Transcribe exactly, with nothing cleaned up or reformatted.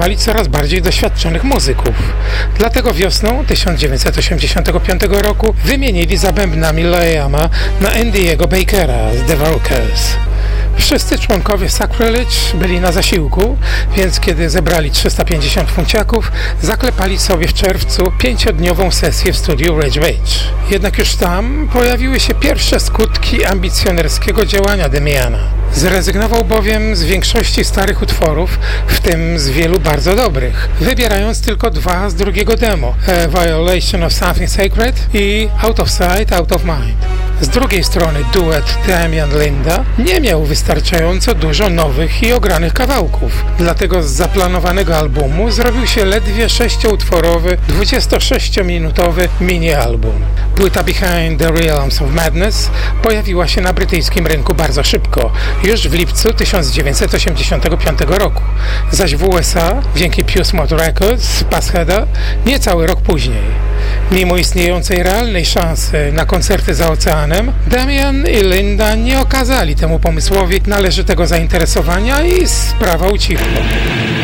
potrzebowali coraz bardziej doświadczonych muzyków. Dlatego wiosną tysiąc dziewięćset osiemdziesiątego piątego roku wymienili za bębnami Loyama na Andy'ego Bakera z The Walkers. Wszyscy członkowie Sacrilege byli na zasiłku, więc kiedy zebrali trzysta pięćdziesiąt funciaków, zaklepali sobie w czerwcu pięciodniową sesję w studiu Rage Rage. Jednak już tam pojawiły się pierwsze skutki ambicjonerskiego działania Damiana. Zrezygnował bowiem z większości starych utworów, w tym z wielu bardzo dobrych, wybierając tylko dwa z drugiego demo, A Violation of Something Sacred i Out of Sight, Out of Mind. Z drugiej strony duet Damian-Linda nie miał wystarczająco dużo nowych i ogranych kawałków, dlatego z zaplanowanego albumu zrobił się ledwie sześcioutworowy, dwudziestosześciominutowy mini-album. Płyta Behind the Realms of Madness pojawiła się na brytyjskim rynku bardzo szybko, już w lipcu tysiąc dziewięćset osiemdziesiątego piątego roku, zaś w U S A dzięki Puce Mod Records Passheada niecały rok później. Mimo istniejącej realnej szansy na koncerty za oceanem, Damian i Linda nie okazali temu pomysłowi należytego zainteresowania i sprawa ucichła.